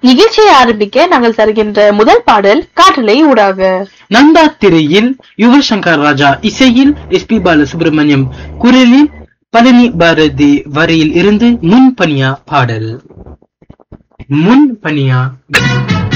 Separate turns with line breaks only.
நிகழ்ச்சியை ஆரம்பிக்க நாங்கள் தருகின்ற முதல் பாடல் காற்றலை ஊடாக.
நந்தா திரையில் யுவன் சங்கர் ராஜா இசையில் எஸ்பி பாலசுப்ரமணியம் குரலில் பழனி பாரதி வரியில் இருந்து முன்பனியா பாடல். முன்பனியா